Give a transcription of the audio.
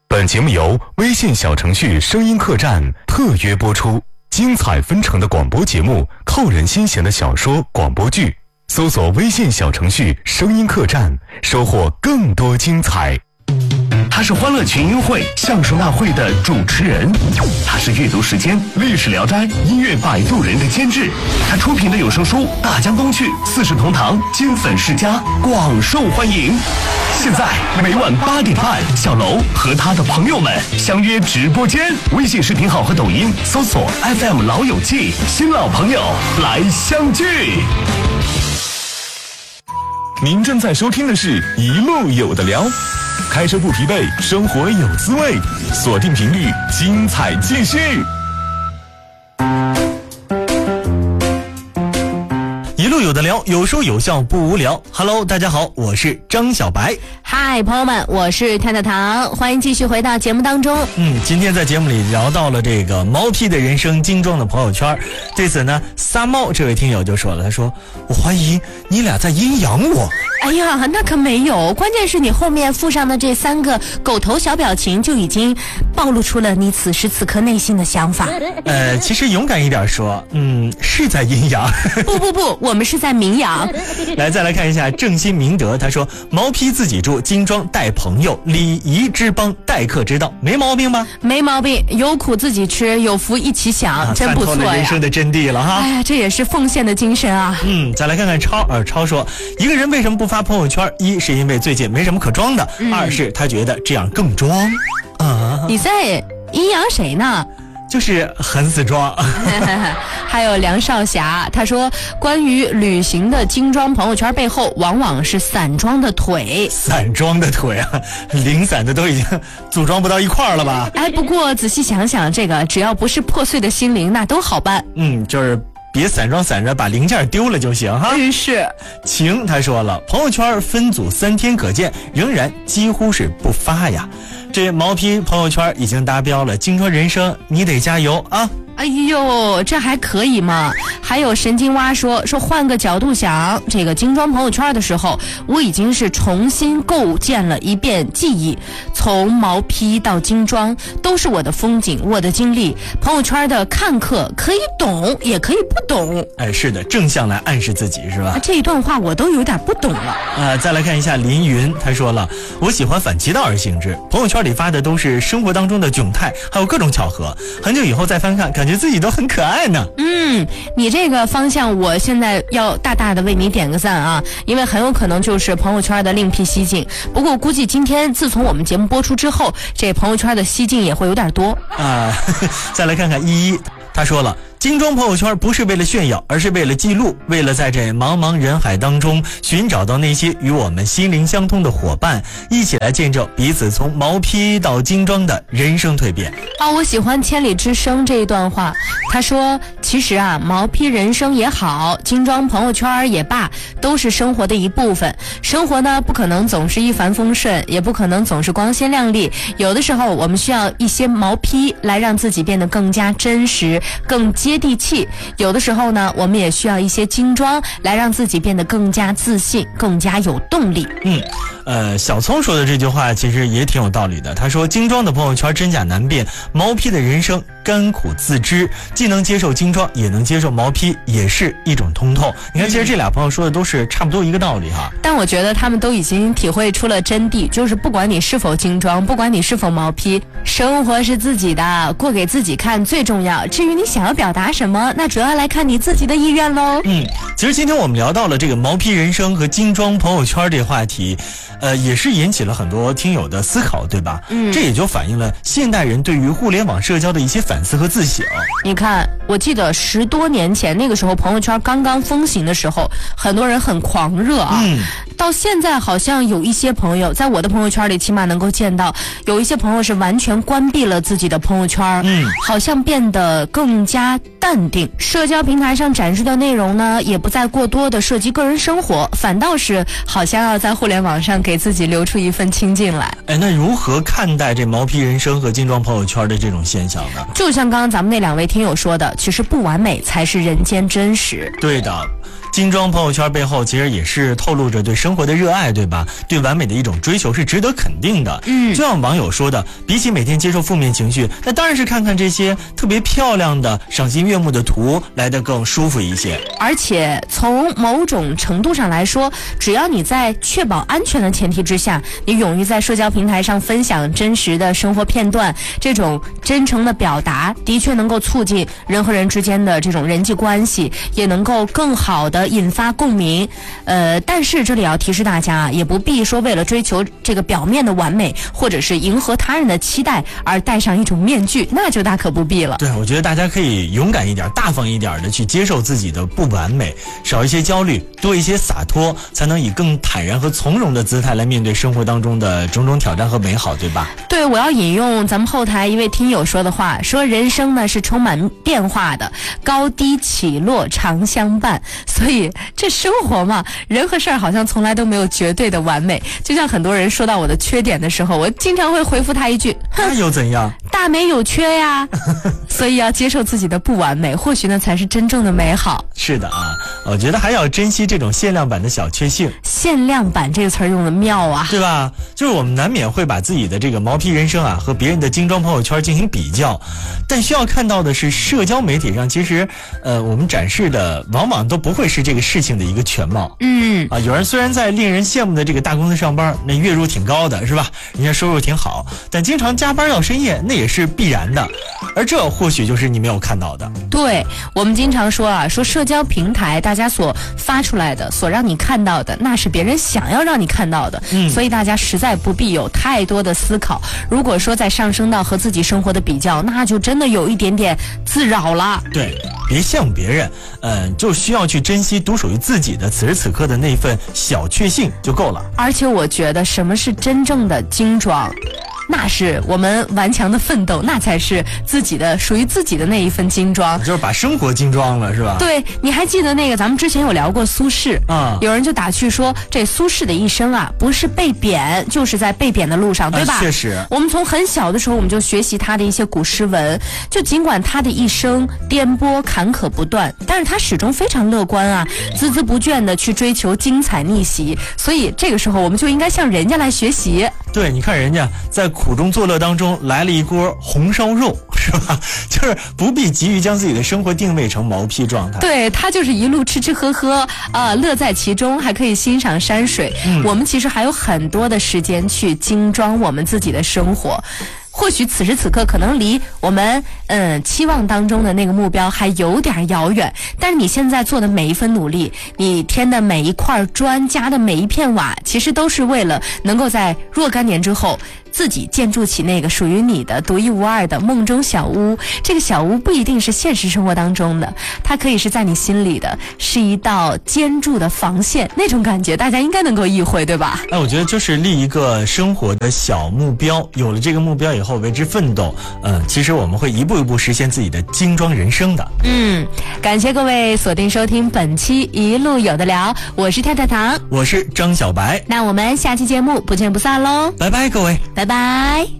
本节目由微信小程序声音客栈特约播出，精彩纷呈的广播节目，扣人心弦的小说广播剧，搜索微信小程序声音客栈，收获更多精彩。 他是欢乐群英会相声大会的主持人，他是阅读时间历史聊斋音乐摆渡人的监制，他出品的有声书《大江东去》四世同堂金粉世家广受欢迎。现在每晚8点半，小楼和他的朋友们相约直播间，微信视频号和抖音搜索 FM 老友记，新老朋友来相聚。 您正在收听的是一路有的聊，开车不疲惫，生活有滋味，锁定频率，精彩继续。 一路有的聊，有说有笑不无聊。Hello， 大家好，我是张小白。 嗨，朋友们，我是跳跳糖，欢迎继续回到节目当中。 今天在节目里聊到了这个毛坯的人生精装的朋友圈，对此呢，撒猫这位听友就说了，他说：“我怀疑你俩在阴阳我。” 哎呀，那可没有，关键是你后面附上的这3个狗头小表情就已经暴露出了你此时此刻内心的想法。 其实勇敢一点说，是在阴阳。 不，我们是在明阳。 来，再来看一下正心明德，他说：“毛坯自己住，精装带朋友，礼仪之邦，待客之道，没毛病吧？ 没毛病，有苦自己吃，有福一起享，真不错呀。 看透了人生的真谛了哈。 哎呀，这也是奉献的精神啊。 再来看看超说，一个人为什么不发朋友圈？一是因为最近没什么可装的，二是他觉得这样更装。 你在阴阳谁呢？ 就是很死装。 还有梁少侠，他说关于旅行的精装朋友圈背后往往是散装的腿。 散装的腿啊，零散的都已经组装不到一块了吧？ 不过仔细想想，这个只要不是破碎的心灵，那都好办。 就是别散装散着把零件丢了就行哈。 是晴他说了，朋友圈分组3天可见，仍然几乎是不发呀。这毛坯朋友圈已经达标了，精装人生你得加油啊！ 哎呦，这还可以吗？还有神经蛙说换个角度想，这个精装朋友圈的时候，我已经是重新构建了一遍记忆，从毛坯到精装都是我的风景，我的经历。朋友圈的看客可以懂，也可以不懂。 是的，正向来暗示自己是吧？ 这一段话我都有点不懂了。 再来看一下林云，他说了，我喜欢反其道而行之，朋友圈里发的都是生活当中的窘态，还有各种巧合，很久以后再翻看，感觉自己都很可爱呢。 你这个方向我现在要大大的为你点个赞啊，因为很有可能就是朋友圈的另辟蹊径。不过估计今天自从我们节目播出之后，这朋友圈的蹊径也会有点多再来看看依依，他说了，精装朋友圈不是为了炫耀，而是为了记录，为了在这茫茫人海当中寻找到那些与我们心灵相通的伙伴，一起来见证彼此从毛坯到精装的人生蜕变。 我喜欢千里之声这一段话，他说其实毛坯人生也好，精装朋友圈也罢，都是生活的一部分。生活呢，不可能总是一帆风顺，也不可能总是光鲜亮丽，有的时候我们需要一些毛坯来让自己变得更加真实，更接地气。有的时候呢，我们也需要一些精装来让自己变得更加自信，更加有动力。 小聪说的这句话其实也挺有道理的。他说，精装的朋友圈真假难辨，毛坯的人生甘苦自知，既能接受精装，也能接受毛坯，也是一种通透。你看，其实这俩朋友说的都是差不多一个道理哈。 但我觉得他们都已经体会出了真谛，就是不管你是否精装，不管你是否毛坯，生活是自己的，过给自己看最重要。至于你想要表达什么，那主要来看你自己的意愿喽。 其实今天我们聊到了这个毛坯人生和精装朋友圈这个话题，也是引起了很多听友的思考，对吧？这也就反映了现代人对于互联网社交的一些反思和自省。 你看，我记得10多年前那个时候朋友圈刚刚风行的时候，很多人很狂热啊。到现在好像有一些朋友，在我的朋友圈里起码能够见到，有一些朋友是完全关闭了自己的朋友圈，好像变得更加淡定。社交平台上展示的内容呢，也不再过多的涉及个人生活，反倒是好像要在互联网上给自己留出一份清静来。 那如何看待这毛坯人生和精装朋友圈的这种现象呢？ 就像刚刚咱们那2位听友说的，其实不完美才是人间真实。 对的，精装朋友圈背后其实也是透露着对生生活的热爱，对吧？对完美的一种追求是值得肯定的。就像网友说的，比起每天接受负面情绪，那当然是看看这些特别漂亮的赏心悦目的图来得更舒服一些。 而且从某种程度上来说，只要你在确保安全的前提之下，你勇于在社交平台上分享真实的生活片段，这种真诚的表达的确能够促进人和人之间的这种人际关系，也能够更好的引发共鸣。但是这里要提示大家，也不必说为了追求这个表面的完美，或者是迎合他人的期待而戴上一种面具，那就大可不必了。 对，我觉得大家可以勇敢一点，大方一点的去接受自己的不完美，少一些焦虑，多一些洒脱，才能以更坦然和从容的姿态来面对生活当中的种种挑战和美好，对吧？ 对，我要引用咱们后台一位听友说的话，说人生呢是充满变化的，高低起落常相伴。所以这生活嘛，人和事儿好像从来都没有绝对的完美。就像很多人说到我的缺点的时候，我经常会回复他一句： 那又怎样？ 大美有缺呀。所以要接受自己的不完美，或许呢才是真正的美好。 是的啊，我觉得还要珍惜这种限量版的小确幸。 限量版这个词儿用的妙啊， 对吧？就是我们难免会把自己的这个毛坯人生啊和别人的精装朋友圈进行比较，但需要看到的是，社交媒体上其实我们展示的往往都不会是这个事情的一个全貌。有人虽然在令人羡慕的这个大公司上班，那月入挺高的是吧，人家收入挺好，但经常加班到深夜，那也是必然的，而这或许就是你没有看到的。 对，我们经常说啊，说社交平台大家所发出来的，所让你看到的，那是别人想要让你看到的。所以大家实在不必有太多的思考。如果说再上升到和自己生活的比较，那就真的有一点点自扰了。 对，别羡慕别人，就需要去珍惜独属于自己的此时此刻的那份小确幸就够了。 而且我觉得什么是真正的精装？那是我们顽强的奋斗，那才是自己的属于自己的那一份精装， 就是把生活精装了，是吧？ 对，你还记得那个咱们之前有聊过苏轼啊，有人就打趣说，这苏轼的一生啊，不是被贬，就是在被贬的路上，对吧？ 确实， 我们从很小的时候我们就学习他的一些古诗文，就尽管他的一生颠簸坎坷不断，但是他始终非常乐观啊，孜孜不倦的去追求精彩逆袭，所以这个时候我们就应该向人家来学习。 对，你看人家在苦中作乐当中来了一锅红烧肉，是吧？就是不必急于将自己的生活定位成毛坯状态。 对，他就是一路吃吃喝喝乐在其中，还可以欣赏山水。我们其实还有很多的时间去精装我们自己的生活。或许此时此刻可能离我们期望当中的那个目标还有点遥远，但是你现在做的每一分努力，你添的每一块砖，加的每一片瓦，其实都是为了能够在若干年之后自己建筑起那个属于你的独一无二的梦中小屋。这个小屋不一定是现实生活当中的，它可以是在你心里的，是一道坚固的防线，那种感觉大家应该能够意会，对吧？ 我觉得就是立一个生活的小目标，有了这个目标以后为之奋斗，其实我们会一步一步实现自己的精装人生的。 感谢各位锁定收听本期一路有的聊，我是跳跳糖， 我是张小白， 那我们下期节目不见不散喽， 拜拜各位， 拜拜。